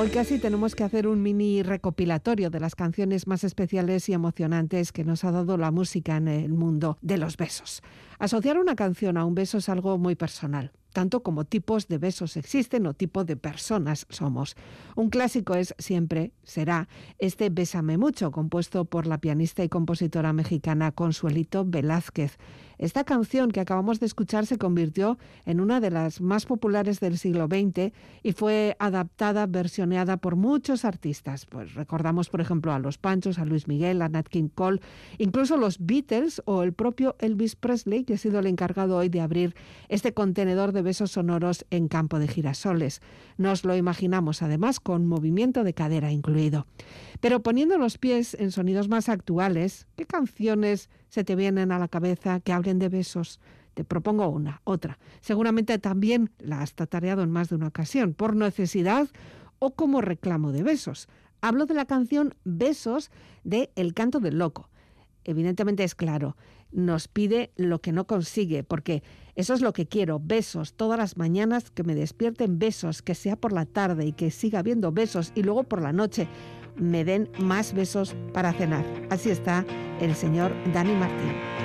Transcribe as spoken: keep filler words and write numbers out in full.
Hoy casi tenemos que hacer un mini recopilatorio de las canciones más especiales y emocionantes que nos ha dado la música en el mundo de los besos. Asociar una canción a un beso es algo muy personal, tanto como tipos de besos existen o tipo de personas somos. Un clásico es siempre, será, este Bésame Mucho, compuesto por la pianista y compositora mexicana Consuelito Velázquez. Esta canción que acabamos de escuchar se convirtió en una de las más populares del siglo veinte y fue adaptada, versioneada por muchos artistas. Pues recordamos, por ejemplo, a Los Panchos, a Luis Miguel, a Nat King Cole, incluso los Beatles o el propio Elvis Presley, que ha sido el encargado hoy de abrir este contenedor de besos sonoros en Campo de Girasoles. Nos lo imaginamos además con movimiento de cadera incluido. Pero poniendo los pies en sonidos más actuales, ¿qué canciones se te vienen a la cabeza que hablen de besos? Te propongo una, otra. Seguramente también la has tatareado en más de una ocasión, por necesidad o como reclamo de besos. Hablo de la canción Besos de El Canto del Loco. Evidentemente es claro, nos pide lo que no consigue, porque eso es lo que quiero, besos, todas las mañanas que me despierten besos, que sea por la tarde y que siga habiendo besos y luego por la noche me den más besos para cenar. Así está el señor Dani Martín.